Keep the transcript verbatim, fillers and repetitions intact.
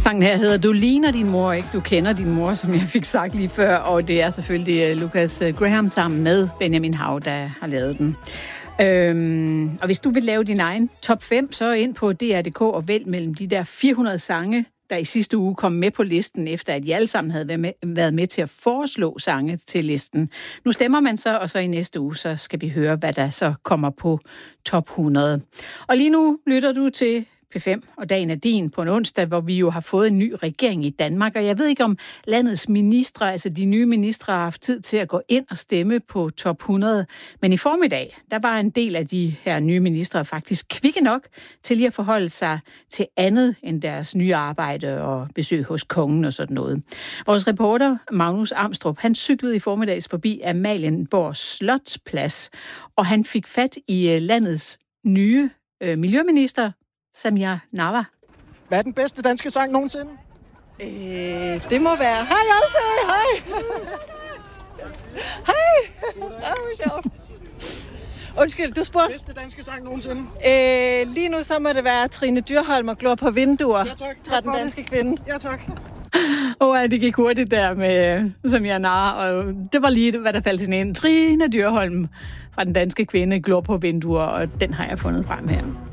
Sangen her hedder Du ligner din mor, ikke? Du kender din mor, som jeg fik sagt lige før. Og det er selvfølgelig Lucas Graham sammen med Benjamin Hav, der har lavet den. Øhm, og hvis du vil lave din egen top fem, så ind på D R punktum D K og vælg mellem de der fire hundrede sange, der i sidste uge kom med på listen, efter at I alle sammen havde været med, været med til at foreslå sange til listen. Nu stemmer man så, og så i næste uge, så skal vi høre, hvad der så kommer på top hundrede. Og lige nu lytter du til P fem, og dagen er din på en onsdag, hvor vi jo har fået en ny regering i Danmark, og jeg ved ikke, om landets ministre, altså de nye ministre, har haft tid til at gå ind og stemme på top hundrede, men i formiddag, der var en del af de her nye ministre faktisk kvikke nok til lige at forholde sig til andet end deres nye arbejde og besøg hos kongen og sådan noget. Vores reporter Magnus Amstrup, han cyklede i formiddags forbi Amalienborg Slotsplads, og han fik fat i landets nye øh, miljøminister, Samia Nawa. Hvad er den bedste danske sang nogensinde? Øh, det må være... Hej, Elsa! Hej! Hej! Ej, hvor sjovt. Undskyld, du spurgte... Bedste danske sang nogensinde? Øh, lige nu så må det være Trine Dyrholm og Glor på vinduer. Ja, tak. Tak fra Den Danske det. Kvinde. Ja, tak. Åh, oh, det gik hurtigt der med Samia Nawa, og det var lige, hvad der faldt til en. Trine Dyrholm fra Den Danske Kvinde, Glor på vinduer, og den har jeg fundet frem her.